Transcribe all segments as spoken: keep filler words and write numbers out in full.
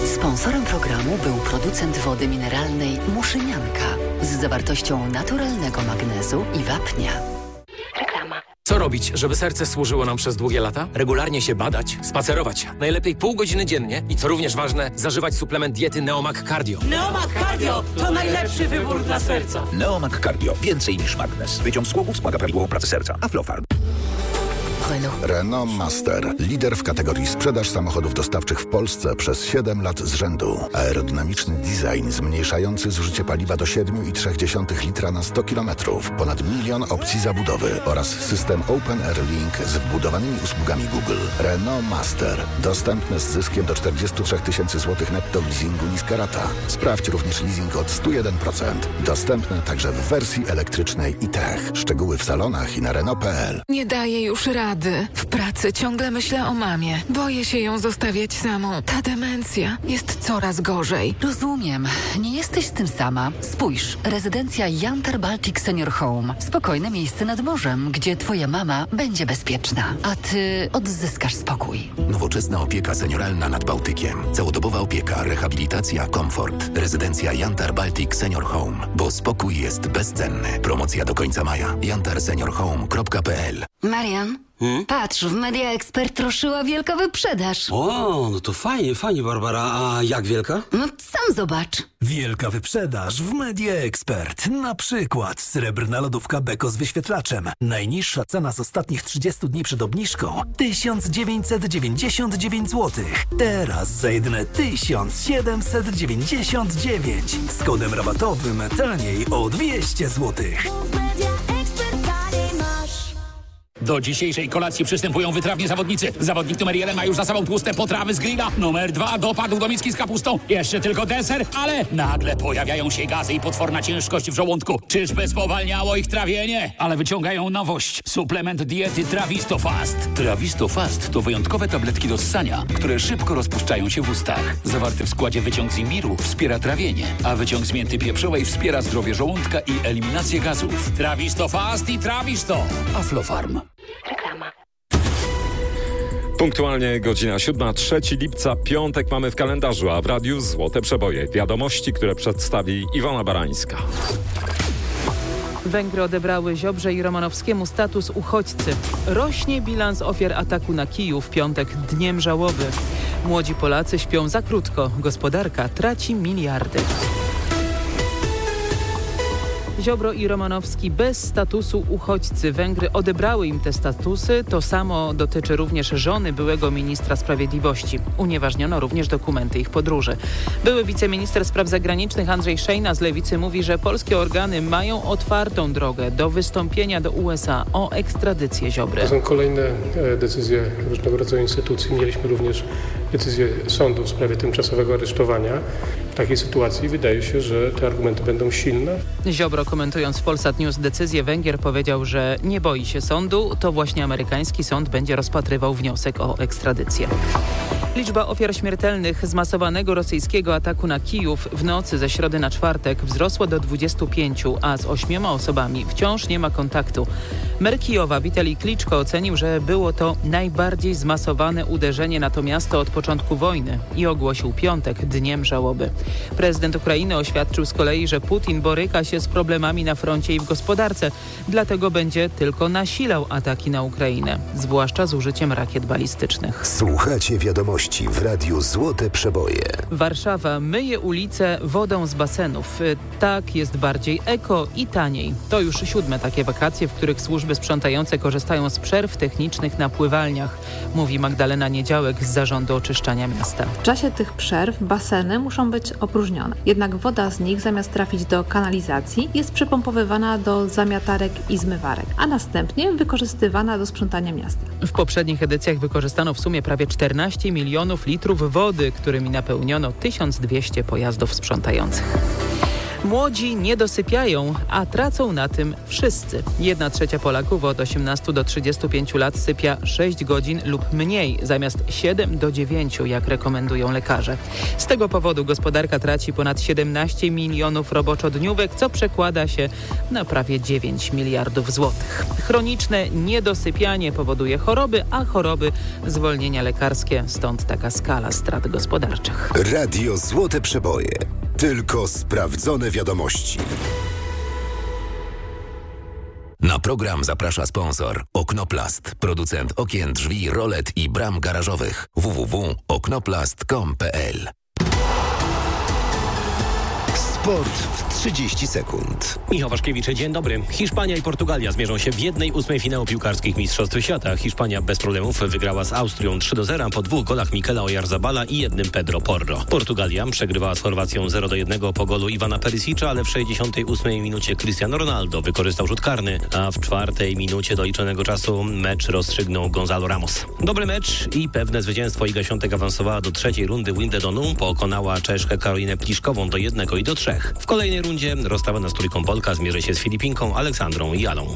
Sponsorem programu był producent wody mineralnej Muszynianka z zawartością naturalnego magnezu i wapnia. Reklama. Co robić, żeby serce służyło nam przez długie lata? Regularnie się badać, spacerować. Najlepiej pół godziny dziennie i co również ważne, zażywać suplement diety Neomag Cardio. Neomag Cardio to najlepszy wybór dla serca. Neomag Cardio. Więcej niż magnez. Wyciąg z głowy wspomaga prawidłową pracę serca. Aflofarm. Renault. Renault Master. Lider w kategorii sprzedaż samochodów dostawczych w Polsce przez siedem lat z rzędu. Aerodynamiczny design zmniejszający zużycie paliwa do siedem i trzy dziesiąte litra na sto kilometrów. Ponad milion opcji zabudowy oraz system Open Air Link z wbudowanymi usługami Google. Renault Master. Dostępny z zyskiem do czterdzieści trzy tysięcy złotych netto w leasingu niska rata. Sprawdź również leasing od sto jeden procent. Dostępne także w wersji elektrycznej i tech. Szczegóły w salonach i na Renault kropka p l. Nie daję już rady. W pracy ciągle myślę o mamie. Boję się ją zostawiać samą. Ta demencja jest coraz gorzej. Rozumiem. Nie jesteś z tym sama. Spójrz. Rezydencja Yantar Baltic Senior Home. Spokojne miejsce nad morzem, gdzie twoja mama będzie bezpieczna, a ty odzyskasz spokój. Nowoczesna opieka senioralna nad Bałtykiem. Całodobowa opieka, rehabilitacja, komfort. Rezydencja Yantar Baltic Senior Home. Bo spokój jest bezcenny. Promocja do końca maja. yantar senior home kropka p l. Marian, hmm? patrz, w Media Expert ruszyła wielka wyprzedaż. O, no to fajnie, fajnie, Barbara. A jak wielka? No sam zobacz. Wielka wyprzedaż w Media Expert. Na przykład srebrna lodówka Beko z wyświetlaczem. Najniższa cena z ostatnich trzydziestu dni przed obniżką tysiąc dziewięćset dziewięćdziesiąt dziewięć złotych. Teraz za jedyne tysiąc siedemset dziewięćdziesiąt dziewięć. Z kodem rabatowym taniej o dwieście złotych. Do dzisiejszej kolacji przystępują wytrawni zawodnicy. Zawodnik numer jeden ma już za sobą tłuste potrawy z grilla. Numer dwa dopadł do miski z kapustą. Jeszcze tylko deser, ale nagle pojawiają się gazy i potworna ciężkość w żołądku. Czyżby spowalniało ich trawienie? Ale wyciągają nowość. Suplement diety Trawisto Fast. Trawisto Fast to wyjątkowe tabletki do ssania, które szybko rozpuszczają się w ustach. Zawarty w składzie wyciąg z imbiru wspiera trawienie, a wyciąg z mięty pieprzowej wspiera zdrowie żołądka i eliminację gazów. Trawisto Fast i Trawisto. Aflofarm. Reklama. Punktualnie godzina siódma, trzeciego lipca, piątek mamy w kalendarzu, a w radiu Złote Przeboje. Wiadomości, które przedstawi Iwona Barańska. Węgry odebrały Ziobrze i Romanowskiemu status uchodźcy. Rośnie bilans ofiar ataku na Kijów w piątek dniem żałoby. Młodzi Polacy śpią za krótko. Gospodarka traci miliardy. Ziobro i Romanowski bez statusu uchodźcy. Węgry odebrały im te statusy. To samo dotyczy również żony byłego ministra sprawiedliwości. Unieważniono również dokumenty ich podróży. Były wiceminister spraw zagranicznych Andrzej Szejna z Lewicy mówi, że polskie organy mają otwartą drogę do wystąpienia do U S A o ekstradycję Ziobry. To są kolejne decyzje różnego rodzaju instytucji. Mieliśmy również decyzję sądu w sprawie tymczasowego aresztowania. W takiej sytuacji wydaje się, że te argumenty będą silne. Ziobro, komentując w Polsat News decyzję Węgier, powiedział, że nie boi się sądu. To właśnie amerykański sąd będzie rozpatrywał wniosek o ekstradycję. Liczba ofiar śmiertelnych zmasowanego rosyjskiego ataku na Kijów w nocy ze środy na czwartek wzrosła do dwudziestu pięciu, a z ośmioma osobami wciąż nie ma kontaktu. Mer Kijowa Witalij Kliczko ocenił, że było to najbardziej zmasowane uderzenie na to miasto od początku wojny i ogłosił piątek dniem żałoby. Prezydent Ukrainy oświadczył z kolei, że Putin boryka się z problemami na froncie i w gospodarce, dlatego będzie tylko nasilał ataki na Ukrainę, zwłaszcza z użyciem rakiet balistycznych. Słuchacie wiadomości w Radiu Złote Przeboje. Warszawa myje ulice wodą z basenów. Tak jest bardziej eko i taniej. To już siódme takie wakacje, w których służby sprzątające korzystają z przerw technicznych na pływalniach, mówi Magdalena Niedziałek z Zarządu Oczyszczania Miasta. W czasie tych przerw baseny muszą być opróżnione. Jednak woda z nich zamiast trafić do kanalizacji jest przepompowywana do zamiatarek i zmywarek, a następnie wykorzystywana do sprzątania miasta. W poprzednich edycjach wykorzystano w sumie prawie czternaście milionów litrów wody, którymi napełniono tysiąc dwieście pojazdów sprzątających. Młodzi nie dosypiają, a tracą na tym wszyscy. Jedna trzecia Polaków od osiemnastu do trzydziestu pięciu lat sypia sześć godzin lub mniej, zamiast siedem do dziewięciu, jak rekomendują lekarze. Z tego powodu gospodarka traci ponad siedemnaście milionów roboczodniówek, co przekłada się na prawie dziewięć miliardów złotych. Chroniczne niedosypianie powoduje choroby, a choroby zwolnienia lekarskie, stąd taka skala strat gospodarczych. Radio Złote Przeboje. Tylko sprawdzone wiadomości. Na program zaprasza sponsor Oknoplast, producent okien, drzwi, rolet i bram garażowych. w w w kropka oknoplast kropka com kropka p l. Sport w trzydzieści sekund. Michał Waszkiewicz, dzień dobry. Hiszpania i Portugalia zmierzą się w jednej ósmej finału piłkarskich Mistrzostw Świata. Hiszpania bez problemów wygrała z Austrią trzy do zera po dwóch golach Mikela Oyarzabala i jednym Pedro Porro. Portugalia przegrywała z Chorwacją zero do jednego po golu Ivana Perisicza, ale w sześćdziesiątej ósmej minucie Cristiano Ronaldo wykorzystał rzut karny, a w czwartej minucie doliczonego czasu mecz rozstrzygnął Gonzalo Ramos. Dobry mecz i pewne zwycięstwo. Iga Świątek awansowała do trzeciej rundy Wimbledonu, pokonała Czeszkę Karolinę Pliszkową do jednego i do trzech. W kolejnej rundzie rozstawiona z trójką Polka zmierzy się z Filipinką Aleksandrą Jalą.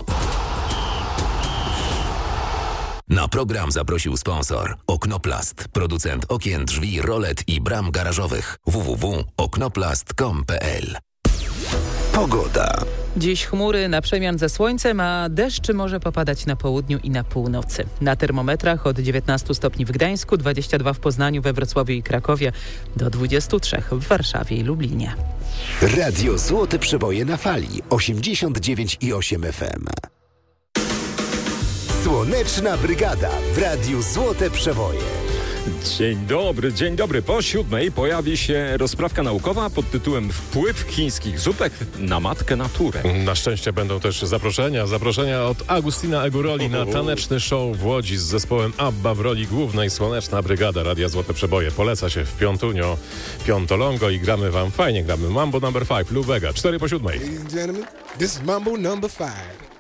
Na program zaprosił sponsor Oknoplast, producent okien, drzwi, rolet i bram garażowych. w w w kropka oknoplast kropka com kropka p l. Pogoda. Dziś chmury na przemian ze słońcem, a deszcz może popadać na południu i na północy. Na termometrach od dziewiętnastu stopni w Gdańsku, dwudziestu dwóch w Poznaniu, we Wrocławiu i Krakowie, do dwudziestu trzech w Warszawie i Lublinie. Radio Złote Przeboje na fali osiemdziesiąt dziewięć i osiem F M. Słoneczna Brygada w Radiu Złote Przeboje. Dzień dobry, dzień dobry. Po siódmej pojawi się rozprawka naukowa pod tytułem Wpływ chińskich zupek na matkę naturę. Na szczęście będą też zaproszenia. Zaproszenia od Agustina Eguroli na taneczny show w Łodzi z zespołem ABBA w roli głównej. Słoneczna Brygada Radia Złote Przeboje. Poleca się w Piątunio, Piątolongo i gramy wam, fajnie gramy. Mambo number five, Lou Bega, cztery po siódmej. Ladies and gentlemen, this is Mambo number five.